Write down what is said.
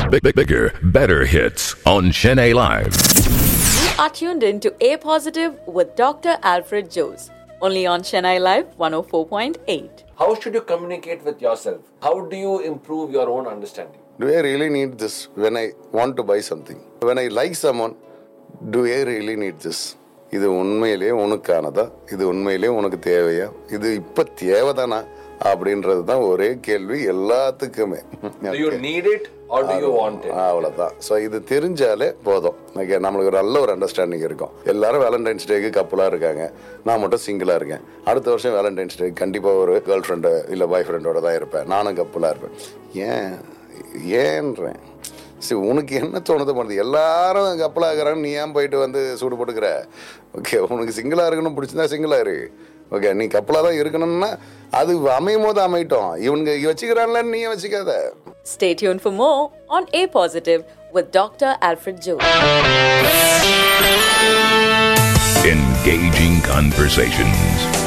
Bigger, better hits on Chennai Live. You are tuned in to A Positive with Dr. Alfred Jose, only on Chennai Live 104.8. How should you communicate with yourself? How do you improve your own understanding? Do I really need this when I want to buy something? When I like someone, do I really need this? இது உண்மையிலே உனக்கானதா? இது உண்மையிலே உனக்கு தேவையா? இது இப்போ தேவைதானா? அப்படின்றது தான் ஒரே கேள்வி எல்லாத்துக்குமே. Do you need it or do you want it? அவ்வளோதான். ஸோ இது தெரிஞ்சாலே போதும். ஓகே, நம்மளுக்கு ஒரு நல்ல ஒரு அண்டர்ஸ்டாண்டிங் இருக்கும். எல்லாரும் வேலண்டைன்ஸ் டேக்கு கப்பலாக இருக்காங்க, நான் மட்டும் சிங்கிளாக இருக்கேன். அடுத்த வருஷம் வேலண்டைன்ஸ் டேக்கு கண்டிப்பாக ஒரு கேர்ள் ஃப்ரெண்டு இல்லை பாய் ஃப்ரெண்டோட தான் இருப்பேன், நானும் கப்பலாக இருப்பேன். ஏன்றேன் சரி, உனக்கு என்ன தோணுது பண்ணுது? எல்லாரும் கப்பலாகிறாங்க, நீ ஏன் போயிட்டு வந்து சூடு போட்டுக்கிற? ஓகே, உனக்கு சிங்கிளாக இருக்கணும் பிடிச்சிருந்தா சிங்கிளாக இரு. ஓகே, நீ கப்பலாக தான் இருக்கணும்னா அது அமையும் போது அமையட்டும். இவனுங்க வச்சுக்கிறான்ல, நீ வச்சுக்காத. Stay tuned for more on A Positive with Dr. Alfred Jose. Engaging conversations.